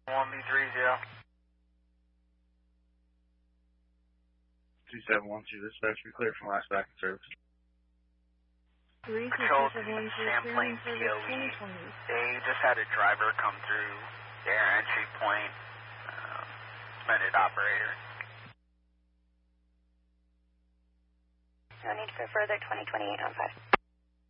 1B30. 2712, dispatch, we cleared from last back in service. Patrol Team Champlain POE. They just had a driver come through their entry point. Suspended operator. No need for further 2028 on 5.